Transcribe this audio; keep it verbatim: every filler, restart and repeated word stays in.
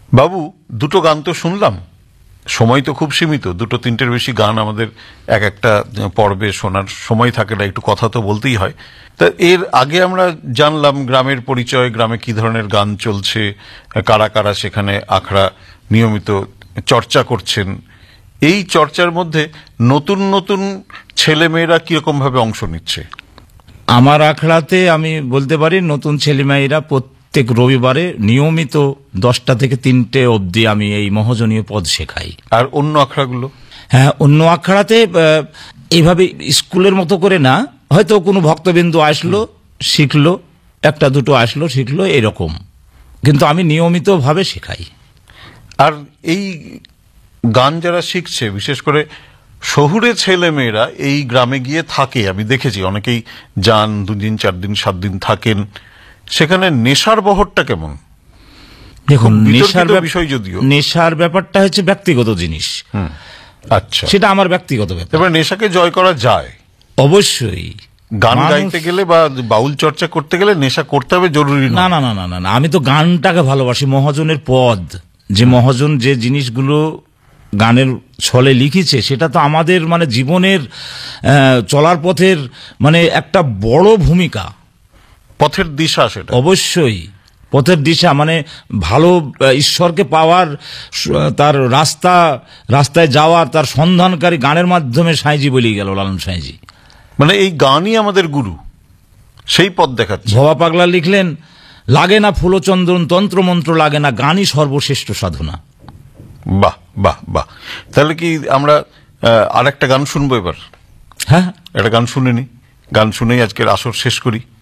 বাবু, দুটো গান তো শুনলাম, সময় তো খুব সীমিত, দুটো তিনটের বেশি গান আমাদের এক একটা পর্বে শোনার সময় থাকে না, একটু কথা তো বলতেই হয়। তা এর আগে আমরা জানলাম গ্রামের পরিচয়, গ্রামে কি ধরনের গান চলছে, কারা কারা সেখানে আখড়া নিয়মিত চর্চা করছেন। এই চর্চার মধ্যে নতুন নতুন ছেলেমেয়েরা কিরকম ভাবে অংশ নিচ্ছে? আমার আখড়াতে আমি বলতে পারি নতুন ছেলেমেয়েরা প্রত্যেক রবিবারে নিয়মিত দশটা থেকে তিনটে অবধি আমি এই মহাজনীয় পদ শেখাই। আর অন্য আখড়াগুলো? হ্যাঁ, অন্য আখড়াতে এইভাবে স্কুলের মতো করে না, হয়তো কোনো ভক্তবিন্দু আসলো শিখলো, একটা দুটো আসলো শিখলো, এরকম, কিন্তু আমি নিয়মিতভাবে শেখাই। আর এই গান যারা শিখছে, বিশেষ করে শহুরে ছেলে মেয়েরা এই গ্রামে গিয়ে থাকে, আমি দেখেছি অনেকেই যান, দুদিন চার দিন সাত দিন থাকেন, সেখানে নেশার বহরটা কেমন? দেখুন, নেশার বিষয় যদিও নেশার ব্যাপারটা হচ্ছে ব্যক্তিগত জিনিস। আচ্ছা, সেটা আমার ব্যক্তিগত ব্যাপার। এবার নেশাকে জয় করা যায় অবশ্যই। গান গাইতে গেলে বা বাউল চর্চা করতে গেলে নেশা করতে হবে জরুরি না না না না না আমি তো গানটাকে ভালোবাসি। মহাজনের পদ, যে মহাজন যে জিনিসগুলো গানের ছলে লিখেছে, সেটা তো আমাদের মানে জীবনের চলার পথের মানে একটা বড় ভূমিকা, পথের দিশা। সেটা অবশ্যই পথের দিশা, মানে ভালো ঈশ্বরকে পাওয়ার তার রাস্তা, রাস্তায় যাওয়ার তার সন্ধানকারী গানের মাধ্যমে সাঁইজি বলি গেল লালন সাঁইজি। মানে এই গানই আমাদের গুরু, সেই পথ দেখাচ্ছে। ভবা পাগলা লিখলেন, লাগে না ফুলচন্দন তন্ত্রমন্ত্র লাগে না, গানই সর্বশ্রেষ্ঠ সাধনা। বাহ বাহ বাহ। তাহলে কি আমরা আর একটা গান শুনবো এবার? হ্যাঁ, একটা গান শুনে নি, গান শুনেই আজকের আসর শেষ করি।